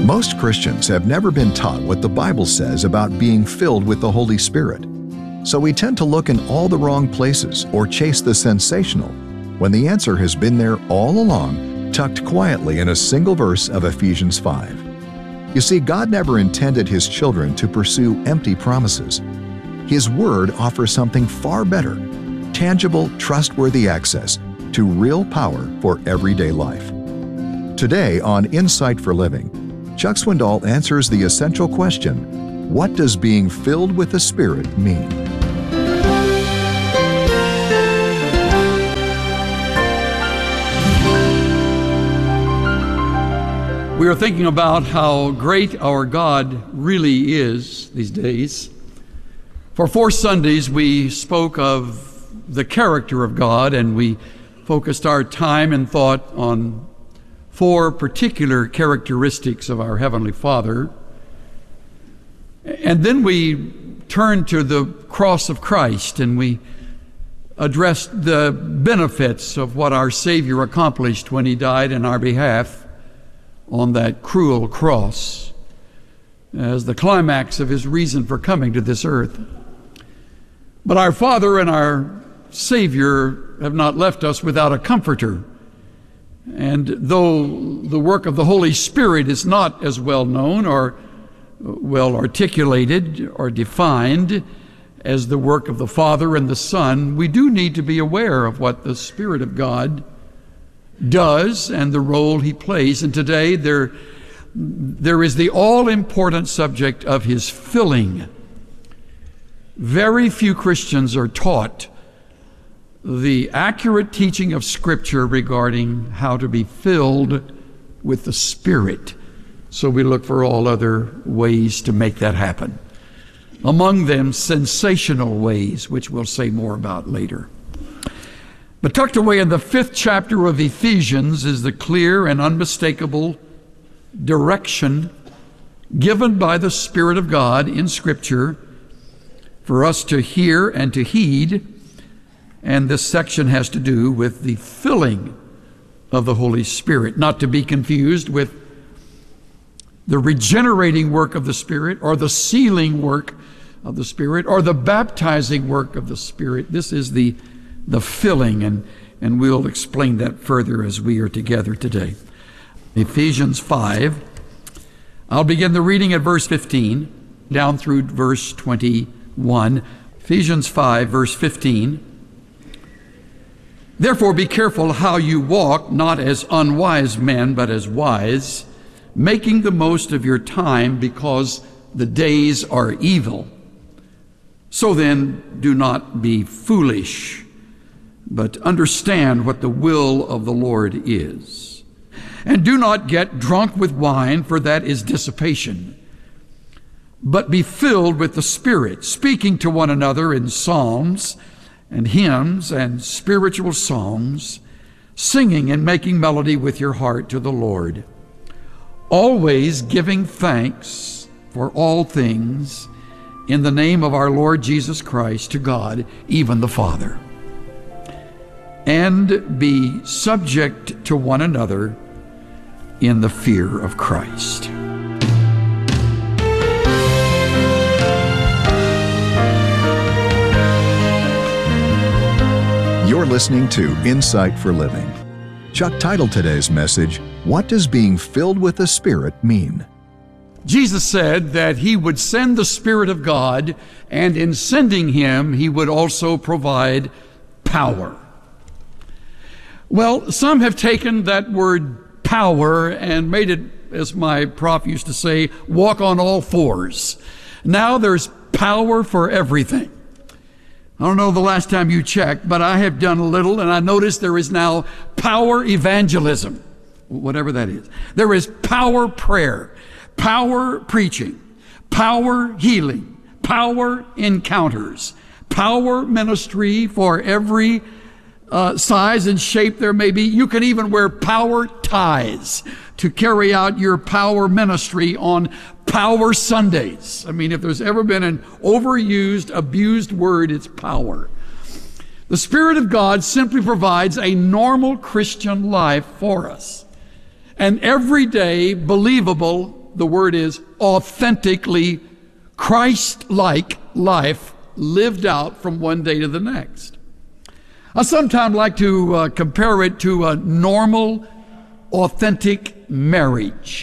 Most Christians have never been taught what the Bible says about being filled with the Holy Spirit. So we tend to look in all the wrong places or chase the sensational, when the answer has been there all along, tucked quietly in a single verse of Ephesians 5. You see, God never intended His children to pursue empty promises. His Word offers something far better, tangible, trustworthy access to real power for everyday life. Today on Insight for Living, Chuck Swindoll answers the essential question, what does being filled with the Spirit mean? We are thinking about how great our God really is these days. For 4 Sundays, we spoke of the character of God, and we focused our time and thought on 4 particular characteristics of our Heavenly Father. And then we turned to the cross of Christ, and we addressed the benefits of what our Savior accomplished when He died in our behalf on that cruel cross as the climax of His reason for coming to this earth. But our Father and our Savior have not left us without a comforter. And though the work of the Holy Spirit is not as well known or well articulated or defined as the work of the Father and the Son, we do need to be aware of what the Spirit of God does and the role He plays. And today there is the all-important subject of His filling. Very few Christians are taught the accurate teaching of Scripture regarding how to be filled with the Spirit. So we look for all other ways to make that happen. Among them, sensational ways, which we'll say more about later. But tucked away in the 5th chapter of Ephesians is the clear and unmistakable direction given by the Spirit of God in Scripture for us to hear and to heed. And this section has to do with the filling of the Holy Spirit, not to be confused with the regenerating work of the Spirit or the sealing work of the Spirit or the baptizing work of the Spirit. This is the filling, and we'll explain that further as we are together today. Ephesians 5. I'll begin the reading at verse 15 down through verse 21. Ephesians 5, verse 15. Therefore be careful how you walk, not as unwise men, but as wise, making the most of your time, because the days are evil. So then, do not be foolish, but understand what the will of the Lord is. And do not get drunk with wine, for that is dissipation, but be filled with the Spirit, speaking to one another in psalms and hymns and spiritual songs, singing and making melody with your heart to the Lord, always giving thanks for all things in the name of our Lord Jesus Christ to God, even the Father. And be subject to one another in the fear of Christ. You're listening to Insight for Living. Chuck titled today's message, What Does Being Filled with the Spirit Mean? Jesus said that He would send the Spirit of God, and in sending Him, He would also provide power. Well, some have taken that word power and made it, as my prof used to say, walk on all fours. Now there's power for everything. I don't know the last time you checked, but I have done a little, and I noticed there is now power evangelism, whatever that is. There is power prayer, power preaching, power healing, power encounters, power ministry for every size and shape there may be. You can even wear power ties to carry out your power ministry on Power Sundays. I mean, if there's ever been an overused, abused word, it's power. The Spirit of God simply provides a normal Christian life for us, an everyday, believable the word is authentically Christ-like life lived out from one day to the next. I sometimes like to compare it to a normal, authentic marriage.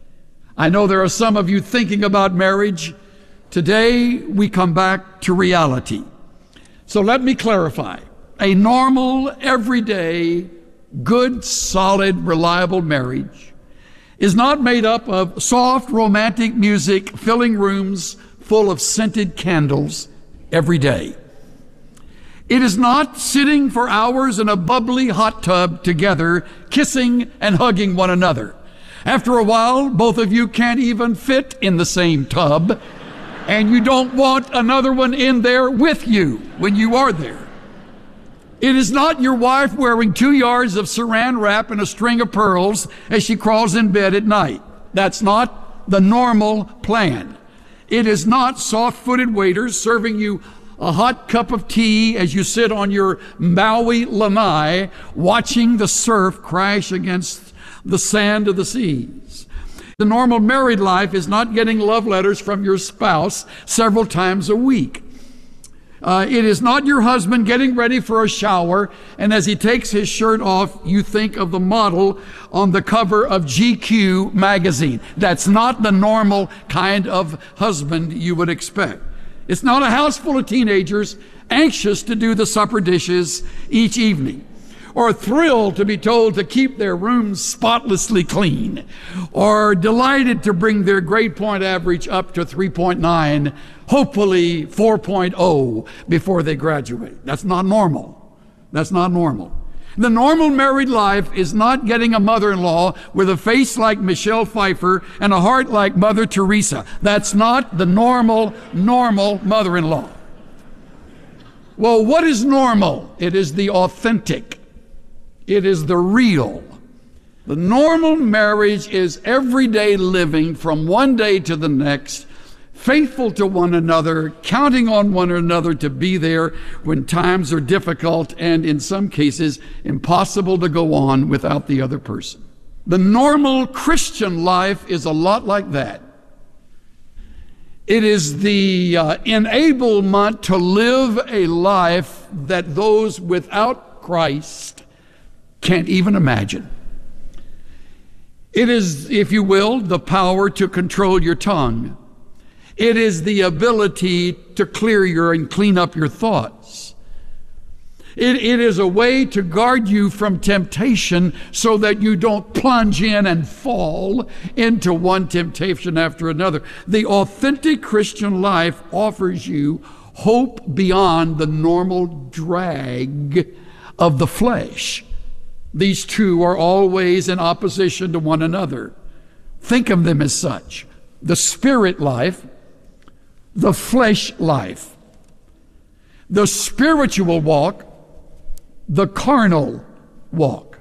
I know there are some of you thinking about marriage. Today, we come back to reality. So let me clarify. A normal, everyday, good, solid, reliable marriage is not made up of soft, romantic music filling rooms full of scented candles every day. It is not sitting for hours in a bubbly hot tub together, kissing and hugging one another. After a while, both of you can't even fit in the same tub, and you don't want another one in there with you when you are there. It is not your wife wearing 2 yards of saran wrap and a string of pearls as she crawls in bed at night. That's not the normal plan. It is not soft-footed waiters serving you a hot cup of tea as you sit on your Maui lanai watching the surf crash against the sand of the seas. The normal married life is not getting love letters from your spouse several times a week. It is not your husband getting ready for a shower, and as he takes his shirt off, you think of the model on the cover of GQ magazine. That's not the normal kind of husband you would expect. It's not a house full of teenagers anxious to do the supper dishes each evening, or thrilled to be told to keep their rooms spotlessly clean, or delighted to bring their grade point average up to 3.9, hopefully 4.0 before they graduate. That's not normal. That's not normal. The normal married life is not getting a mother-in-law with a face like Michelle Pfeiffer and a heart like Mother Teresa. That's not the normal mother-in-law. Well, what is normal? It is the authentic. It is the real. The normal marriage is everyday living from one day to the next, faithful to one another, counting on one another to be there when times are difficult and in some cases impossible to go on without the other person. The normal Christian life is a lot like that. It is the enablement to live a life that those without Christ can't even imagine. It is, if you will, the power to control your tongue. It is the ability to clear and clean up your thoughts. It is a way to guard you from temptation so that you don't plunge in and fall into one temptation after another. The authentic Christian life offers you hope beyond the normal drag of the flesh. These two are always in opposition to one another. Think of them as such. The spirit life, the flesh life. The spiritual walk, the carnal walk.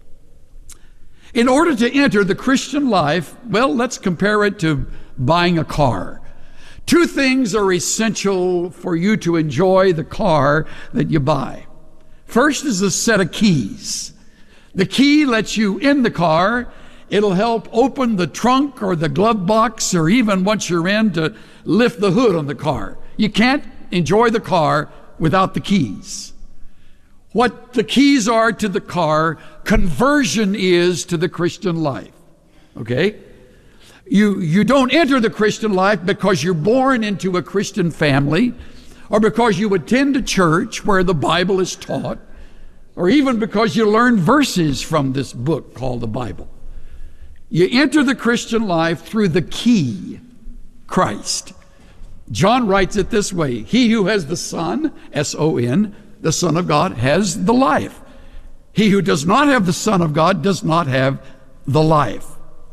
In order to enter the Christian life, well, let's compare it to buying a car. Two things are essential for you to enjoy the car that you buy. First is a set of keys. The key lets you in the car. It'll help open the trunk or the glove box, or even once you're in, to lift the hood on the car. You can't enjoy the car without the keys. What the keys are to the car, conversion is to the Christian life. Okay? You don't enter the Christian life because you're born into a Christian family, or because you attend a church where the Bible is taught, or even because you learn verses from this book called the Bible. You enter the Christian life through the key, Christ. John writes it this way: he who has the Son, S-O-N, the Son of God, has the life. He who does not have the Son of God does not have the life.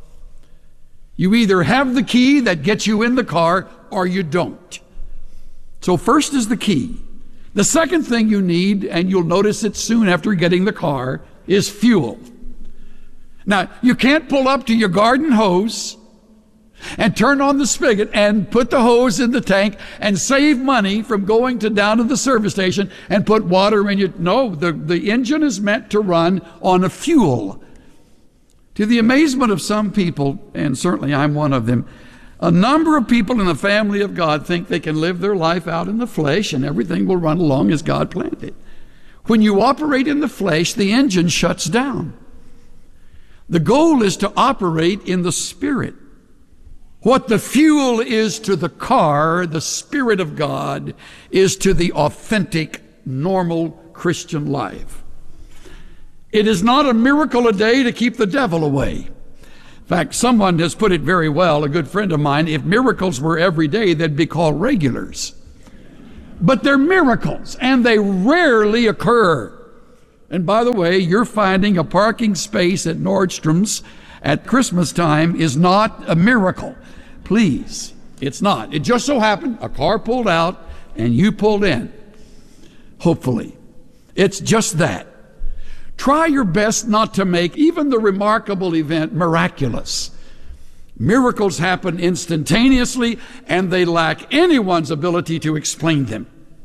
You either have the key that gets you in the car, or you don't. So first is the key. The second thing you need, and you'll notice it soon after getting the car, is fuel. Now, you can't pull up to your garden hose and turn on the spigot and put the hose in the tank and save money from going down to the service station and put water in your... No, the engine is meant to run on a fuel. To the amazement of some people, and certainly I'm one of them, a number of people in the family of God think they can live their life out in the flesh and everything will run along as God planned it. When you operate in the flesh, the engine shuts down. The goal is to operate in the Spirit. What the fuel is to the car, the Spirit of God is to the authentic, normal Christian life. It is not a miracle a day to keep the devil away. In fact, someone has put it very well, a good friend of mine, if miracles were every day, they'd be called regulars. But they're miracles, and they rarely occur. And by the way, you're finding a parking space at Nordstrom's at Christmas time is not a miracle. Please, it's not. It just so happened a car pulled out and you pulled in. Hopefully. It's just that. Try your best not to make even the remarkable event miraculous. Miracles happen instantaneously, and they lack anyone's ability to explain them.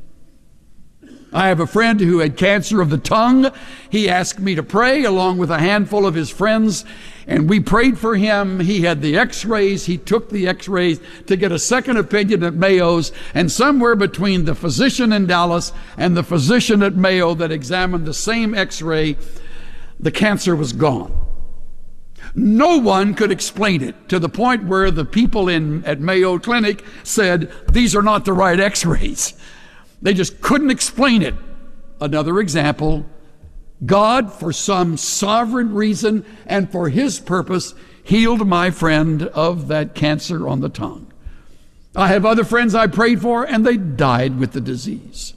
I have a friend who had cancer of the tongue. He asked me to pray along with a handful of his friends, and we prayed for him. He had the x-rays. He took the x-rays to get a second opinion at Mayo's, and somewhere between the physician in Dallas and the physician at Mayo that examined the same x-ray, the cancer was gone. No one could explain it, to the point where the people at Mayo Clinic said, these are not the right x-rays. They just couldn't explain it. Another example, God, for some sovereign reason and for His purpose, healed my friend of that cancer on the tongue. I have other friends I prayed for, and they died with the disease.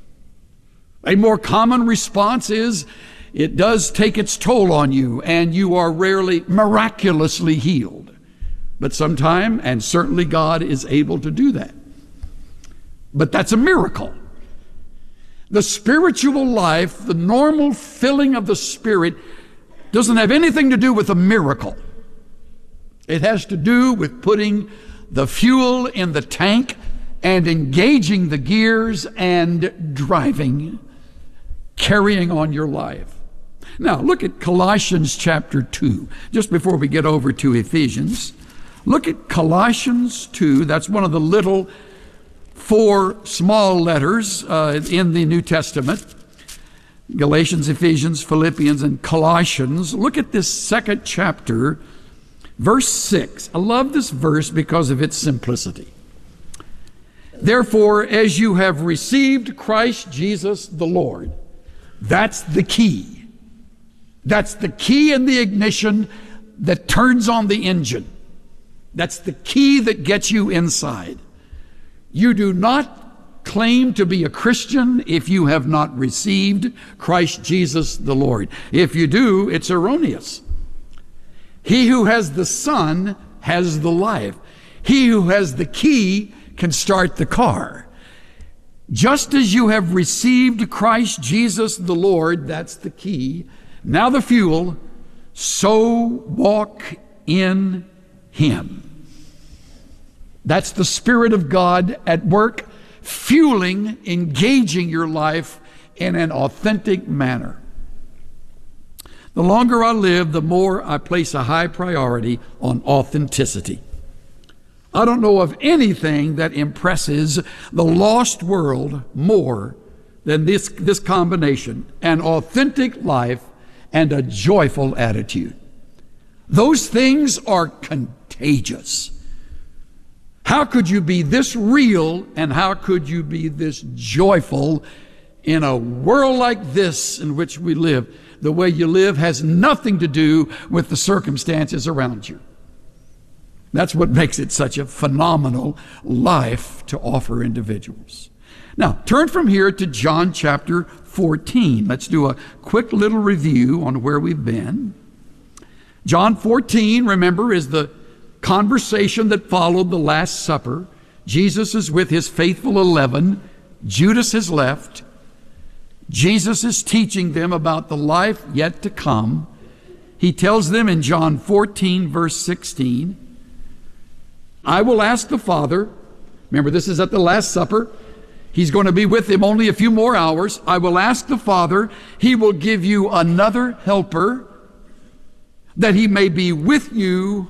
A more common response is, it does take its toll on you, and you are rarely miraculously healed. But sometime, and certainly God is able to do that. But that's a miracle. The spiritual life, the normal filling of the Spirit, doesn't have anything to do with a miracle. It has to do with putting the fuel in the tank and engaging the gears and driving, carrying on your life. Now, look at Colossians chapter 2, just before we get over to Ephesians. Look at Colossians 2. That's one of the little 4 small letters in the New Testament. Galatians, Ephesians, Philippians, and Colossians. Look at this second chapter, verse 6. I love this verse because of its simplicity. Therefore, as you have received Christ Jesus the Lord, that's the key. That's the key in the ignition that turns on the engine. That's the key that gets you inside. You do not claim to be a Christian if you have not received Christ Jesus the Lord. If you do, it's erroneous. He who has the Son has the life. He who has the key can start the car. Just as you have received Christ Jesus the Lord, that's the key, now the fuel, so walk in Him. That's the Spirit of God at work, fueling, engaging your life in an authentic manner. The longer I live, the more I place a high priority on authenticity. I don't know of anything that impresses the lost world more than this combination, an authentic life and a joyful attitude. Those things are contagious. How could you be this real and how could you be this joyful in a world like this in which we live? The way you live has nothing to do with the circumstances around you. That's what makes it such a phenomenal life to offer individuals. Now, turn from here to John chapter 14. Let's do a quick little review on where we've been. John 14, remember, is the conversation that followed the Last Supper. Jesus is with his faithful 11. Judas has left. Jesus is teaching them about the life yet to come. He tells them in John 14, verse 16, I will ask the Father, remember this is at the Last Supper, he's going to be with them only a few more hours. I will ask the Father, He will give you another helper, that he may be with you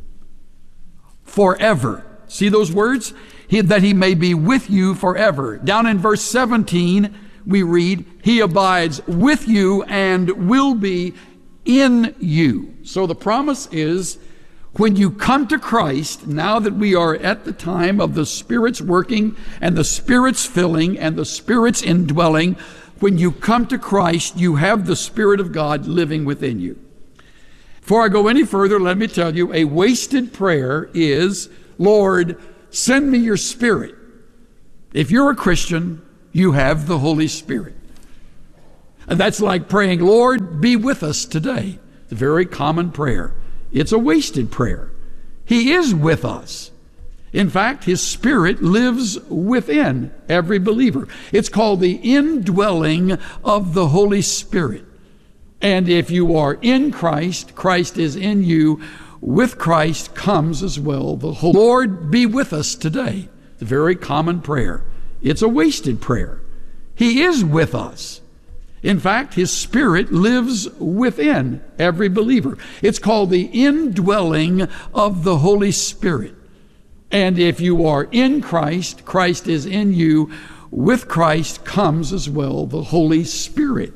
forever. See those words? That he may be with you forever. Down in verse 17, we read, he abides with you and will be in you. So the promise is, when you come to Christ, now that we are at the time of the Spirit's working and the Spirit's filling and the Spirit's indwelling, when you come to Christ, you have the Spirit of God living within you. Before I go any further, let me tell you, a wasted prayer is, Lord, send me your Spirit. If you're a Christian, you have the Holy Spirit. And that's like praying, Lord, be with us today. It's a very common prayer. It's a wasted prayer. He is with us. In fact, his Spirit lives within every believer. It's called the indwelling of the Holy Spirit. And if you are in Christ, Christ is in you. With Christ comes as well the Holy. Lord, be with us today. It's a very common prayer. It's a wasted prayer. He is with us. In fact, his Spirit lives within every believer. It's called the indwelling of the Holy Spirit. And if you are in Christ, Christ is in you. With Christ comes as well the Holy Spirit.